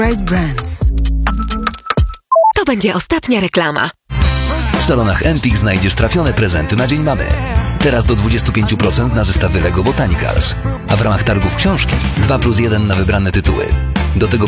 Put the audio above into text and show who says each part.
Speaker 1: Right Brands. To będzie ostatnia reklama.
Speaker 2: W salonach Empik znajdziesz trafione prezenty na Dzień Mamy. Teraz do 25% na zestawy Lego Botanicals. A w ramach targów książki 2+1 na wybrane tytuły. Do tego